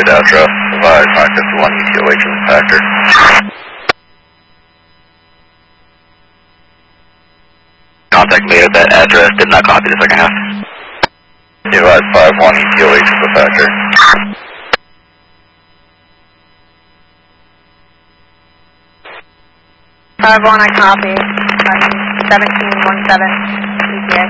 completed address. Provide 551 ETOH in the factor. Contact made at that address, did not copy the second half. Provide 51 ETOH in the factor. 51, I copy. 1717.